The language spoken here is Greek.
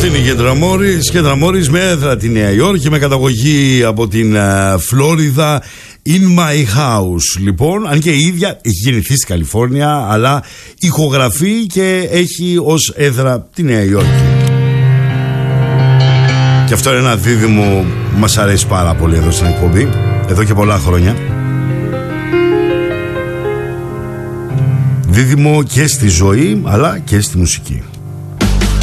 Αυτή είναι η Κέντρα Μόρις με έδρα τη Νέα Υόρκη, με καταγωγή από την Φλόριδα. In My House, λοιπόν, αν και η ίδια έχει γεννηθεί στη Καλιφόρνια, αλλά ηχογραφεί και έχει ως έδρα τη Νέα Υόρκη. Και αυτό είναι ένα δίδυμο που μας αρέσει πάρα πολύ εδώ στην εκπομπή, εδώ και πολλά χρόνια. Δίδυμο και στη ζωή, αλλά και στη μουσική.